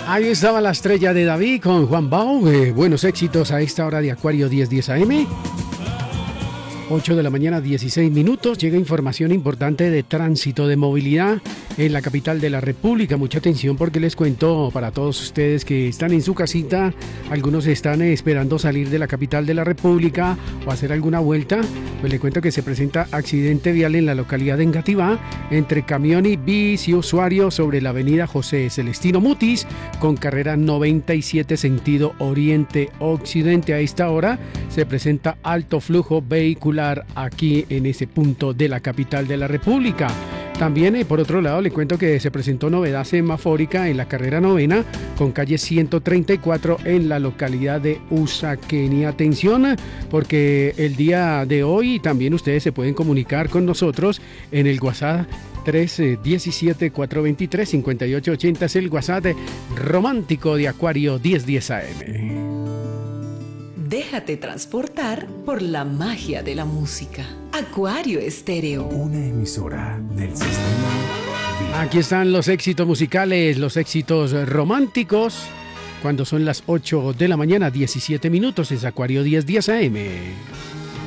Ahí estaba la estrella de David con Juan Bau. Buenos éxitos a esta hora de Acuario 1010 AM. 8 de la mañana, 16 minutos. Llega información importante de tránsito, de movilidad en la capital de la República. Mucha atención porque les cuento para todos ustedes que están en su casita. Algunos están esperando salir de la capital de la República o hacer alguna vuelta. Pues les cuento que se presenta accidente vial en la localidad de Engativá entre camión y bici usuario sobre la avenida José Celestino Mutis con carrera 97 sentido oriente-occidente. A esta hora se presenta alto flujo vehicular aquí en ese punto de la capital de la República. También, por otro lado, le cuento que se presentó novedad semafórica en la carrera novena con calle 134 en la localidad de Usaquén. Atención, porque el día de hoy también ustedes se pueden comunicar con nosotros en el WhatsApp 317-423-5880. Es el WhatsApp romántico de Acuario 1010 AM. Déjate transportar por la magia de la música. Acuario Estéreo. Una emisora del sistema. Aquí están los éxitos musicales, los éxitos románticos. Cuando son las 8 de la mañana, 17 minutos, es Acuario 1010 AM.